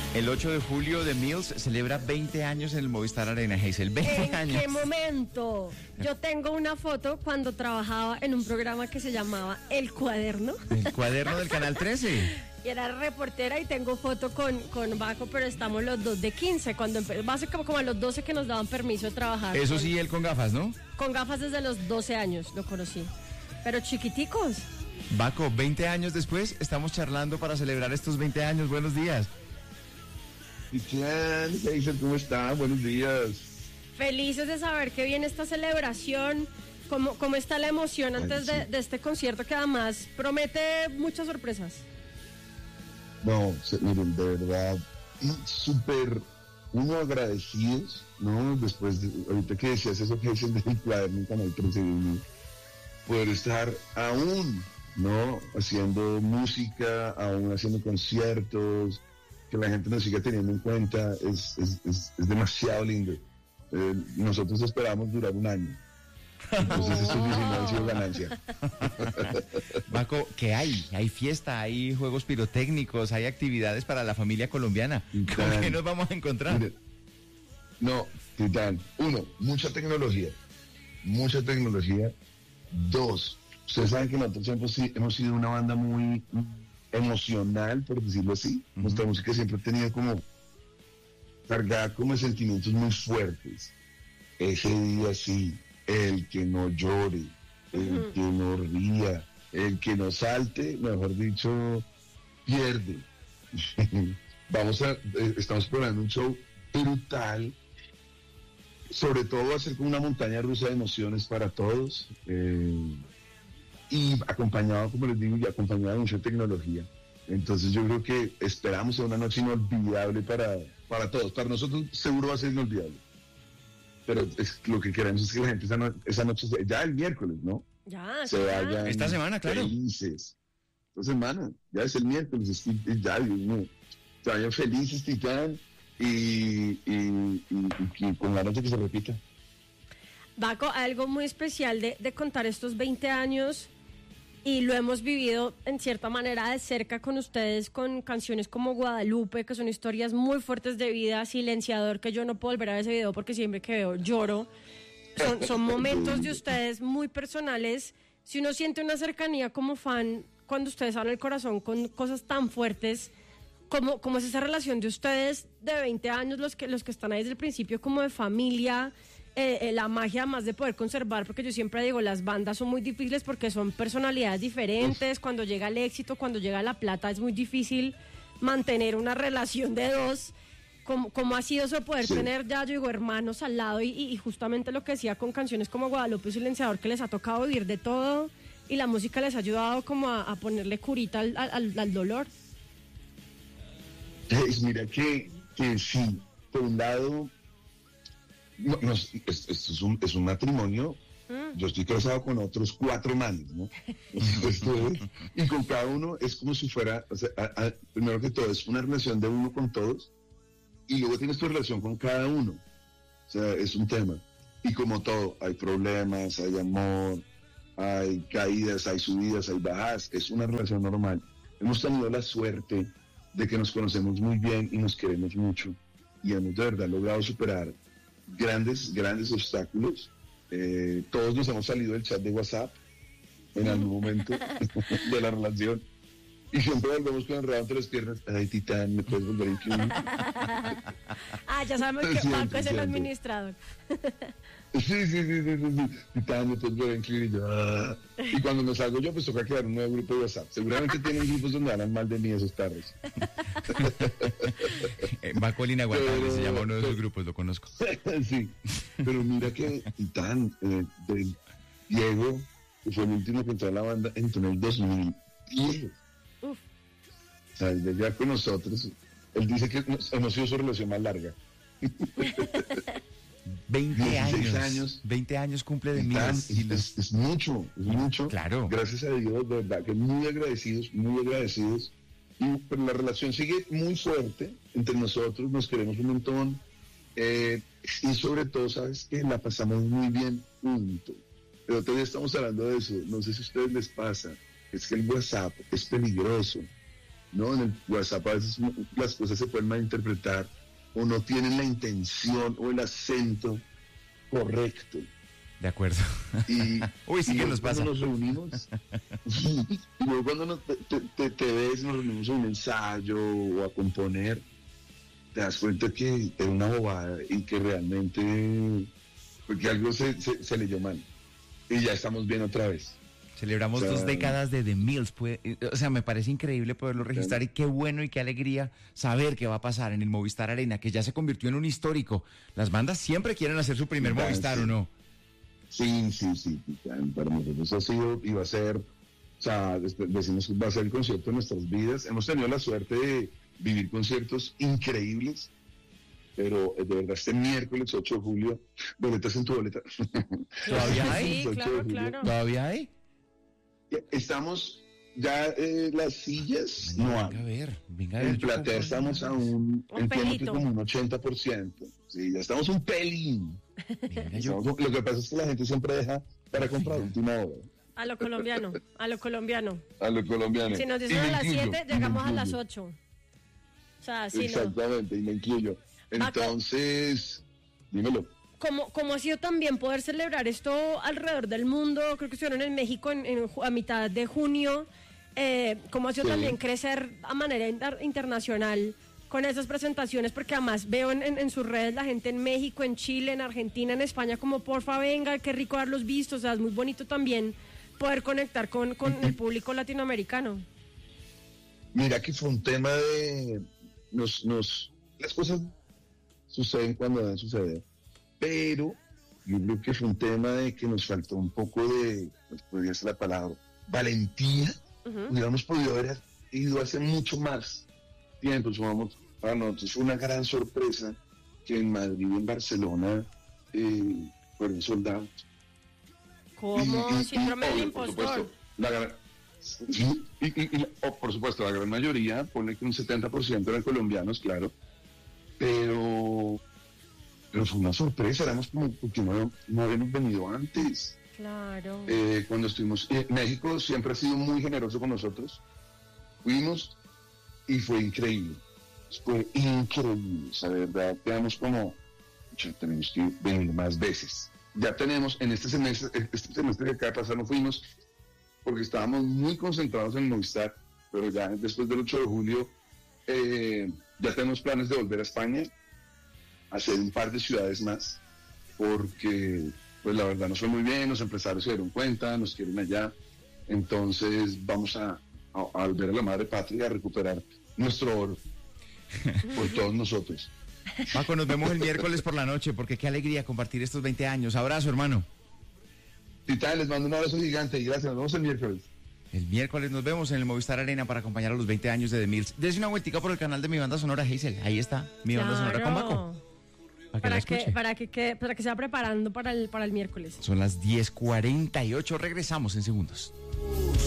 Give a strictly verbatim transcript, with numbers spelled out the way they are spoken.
El ocho de julio de Mills celebra veinte años en el Movistar Arena, Hazel. veinte ¿En años. qué momento? Yo tengo una foto cuando trabajaba en un programa que se llamaba El Cuaderno. El cuaderno del Canal trece. Y era reportera y tengo foto con, con Baco, pero estamos los dos de quince, cuando empe- básicamente como a los doce que nos daban permiso de trabajar. Eso con, sí, él con gafas, ¿no? Con gafas desde los doce años lo conocí. Pero chiquiticos. Baco, veinte años después, estamos charlando para celebrar estos veinte años. Buenos días. ¿Y qué Hazel? ¿Cómo está? Buenos días. Felices de saber que viene esta celebración. ¿Cómo, cómo está la emoción antes de, de este concierto que además promete muchas sorpresas? No, se- miren, de verdad, súper uno agradecidos, ¿no? Después de, ahorita que decías eso que Hazel del cuaderno en Canal trece, uno poder estar aún, ¿no? Haciendo música, aún haciendo conciertos, que la gente nos siga teniendo en cuenta, es, es, es, es demasiado lindo. Eh, nosotros esperamos durar un año. Entonces estos diecinueve han sido ganancia. Baco, ¿qué hay? Hay fiesta, hay juegos pirotécnicos, hay actividades para la familia colombiana. ¿Con Titán. qué nos vamos a encontrar? Mire, no, Titán, uno, mucha tecnología, mucha tecnología. Dos, ustedes saben que nosotros hemos, si- hemos sido una banda muy mm, emocional, por decirlo así. Ujú. Nuestra música siempre ha tenido como cargada como de sentimientos muy fuertes. Ese día sí, el que no llore, el Ujú. que no ría, el que no salte, mejor dicho, pierde. Vamos a, eh, estamos preparando un show brutal. Sobre todo va a ser como una montaña rusa de emociones para todos. eh, y acompañado, como les digo, y acompañado de mucha tecnología. Entonces yo creo que esperamos una noche inolvidable para, para todos. Para nosotros seguro va a ser inolvidable. Pero es, lo que queremos es que la gente esa, no- esa noche, se- ya el miércoles, ¿no? Ya, Se ya. vayan Esta semana, claro. felices. Esta semana, ya es el miércoles, es que- ya, Dios mío. Se vayan felices, Titán, y, y, y- y- y con ganas de que se repita. Baco, algo muy especial de, de contar estos veinte años, y lo hemos vivido en cierta manera de cerca con ustedes, con canciones como Guadalupe, que son historias muy fuertes de vida, Silenciador, que yo no puedo volver a ver ese video porque siempre que veo lloro. Son, son momentos de ustedes muy personales. Si uno siente una cercanía como fan, cuando ustedes abren el corazón con cosas tan fuertes, ¿cómo, cómo es esa relación de ustedes de veinte años, los que, los que están ahí desde el principio, como de familia? Eh, eh, la magia más de poder conservar, porque yo siempre digo, las bandas son muy difíciles porque son personalidades diferentes. Uf. Cuando llega el éxito, cuando llega la plata, es muy difícil mantener una relación de dos. ¿Cómo, cómo ha sido eso poder sí. tener, ya yo digo, hermanos al lado? Y, y justamente lo que decía con canciones como Guadalupe y Silenciador, que les ha tocado vivir de todo y la música les ha ayudado como a, a ponerle curita al, al, al dolor. Pues mira que, que sí, por un lado, no, no, esto es un, es un matrimonio. Mm. Yo estoy casado con otros cuatro manes, ¿no? Estoy, y con cada uno es como si fuera, o sea, a, a, primero que todo, es una relación de uno con todos, y luego tienes tu relación con cada uno. O sea, es un tema. Y como todo, hay problemas, hay amor, hay caídas, hay subidas, hay bajadas. Es una relación normal. Hemos tenido la suerte de que nos conocemos muy bien y nos queremos mucho. Y hemos de verdad logrado superar grandes, grandes obstáculos. Eh, todos nos hemos salido del chat de WhatsApp en algún momento de la relación. Y siempre volvemos con el rabo entre las piernas. Ay, Titán, ¿me puedes volver a incluir? Ah, ya sabemos que siempre, Paco es el administrador. Sí, sí, sí, sí, sí, sí. Titán, ¿me puedes volver a incluir? Y yo, ah. Y cuando me salgo yo, pues toca crear un nuevo grupo de WhatsApp. Seguramente tienen grupos donde hablan mal de mí esos tardes. Baco el Inaguantable pero, se llama uno de esos grupos, lo conozco. Sí, pero mira que Titán, eh, del Diego, que fue el último que entró a la banda, entró en el dos mil diez. Uf. O sea, ya con nosotros, él dice que hemos sido su relación más larga. veinte años, años. veinte años cumple de Mills. Es, es, es mucho, es mucho. Claro. Gracias a Dios, de verdad, que muy agradecidos, muy agradecidos. Y pero la relación sigue muy fuerte entre nosotros, nos queremos un montón. Eh, y sobre todo, ¿sabes qué? La pasamos muy bien juntos. Pero todavía estamos hablando de eso. No sé si a ustedes les pasa. Es que el WhatsApp es peligroso. ¿no? En el WhatsApp a veces las cosas se pueden malinterpretar o no tienen la intención o el acento correcto. De acuerdo. Y, Uy, sí y que luego nos pasa. Cuando nos reunimos, y luego cuando nos, te, te, te ves, nos reunimos a un ensayo o a componer, te das cuenta que es una bobada y que realmente, porque algo se, se, se leyó mal. Y ya estamos bien otra vez. Celebramos O sea, dos décadas de The Mills. Pues, o sea, me parece increíble poderlo registrar y qué bueno y qué alegría saber qué va a pasar en el Movistar Arena, que ya se convirtió en un histórico. Las bandas siempre quieren hacer su primer Claro, Movistar, sí. ¿o no? Sí, sí, sí. Para nosotros ha sido y va a ser, o sea, decimos que va a ser el concierto de nuestras vidas. Hemos tenido la suerte de vivir conciertos increíbles, pero de verdad este miércoles ocho de julio, boletas en tu boleta. ¿Todavía hay? Sí, claro, claro. ¿Todavía hay? Estamos, ya eh, las sillas no Venga, hay. a ver, venga a ver. En yo platea compro estamos a unas. un, Un entiendo que pelito. como un ochenta por ciento. Sí, ya estamos un pelín. Venga, yo- Estamos- lo que pasa es que la gente siempre deja para comprar a última hora. A lo colombiano, a lo colombiano. A los colombianos. Si nos Y dicen me a las incluyo, siete, y me llegamos a las incluyo. ocho. O sea, sí, no. Exactamente, y me incluyo. Entonces, dímelo. ¿Cómo, cómo ha sido también poder celebrar esto alrededor del mundo? Creo que estuvieron en México en, en ju- a mitad de junio. Eh, ¿Cómo ha sido Sí. también crecer a manera inter- internacional con esas presentaciones? Porque además veo en, en- en sus redes la gente en México, en Chile, en Argentina, en España, como porfa venga, qué rico haberlos visto. O sea, es muy bonito también poder conectar con, con el público latinoamericano. Mira que fue un tema de... Nos, nos, las cosas suceden cuando deben suceder, pero yo creo que fue un tema de que nos faltó un poco de, pues podría ser la palabra, valentía. Ujú. Hubiéramos podido haber ido hace mucho más tiempo. Sumamos, para nosotros fue una gran sorpresa que en Madrid y en Barcelona eh, fueron soldados. Como Y- y- y, síndrome del obvio, por impostor. supuesto, la gran- y, y- y- y- oh, por supuesto, la gran mayoría, pone que un setenta por ciento eran colombianos, claro, pero, pero fue una sorpresa, éramos como, porque no, no habíamos venido antes. Claro. Eh, cuando estuvimos, eh, México siempre ha sido muy generoso con nosotros, fuimos y fue increíble, fue increíble, o sea, de verdad, quedamos como, "Pucha, tenemos que venir más veces". Ya tenemos, en este semestre, este semestre que acaba de pasar no fuimos, porque estábamos muy concentrados en Movistar, pero ya después del ocho de julio eh, ya tenemos planes de volver a España, hacer un par de ciudades más, porque pues la verdad nos fue muy bien, los empresarios se dieron cuenta, nos quieren allá, entonces vamos a, a, a volver a la madre patria, a recuperar nuestro oro por todos nosotros. Paco, nos vemos el miércoles por la noche, porque qué alegría compartir estos veinte años. Abrazo, hermano. Tita, les mando un abrazo gigante y gracias, nos vemos el miércoles. El miércoles nos vemos en el Movistar Arena para acompañar a los veinte años de The Mills. Dese una vueltica por el canal de Mi Banda Sonora, Hazel. Ahí está, Mi Banda Sonora con Paco. Para que la Para que, escuche. para que, que- para que se va preparando para el, para el miércoles. Son las diez cuarenta y ocho. Regresamos en segundos.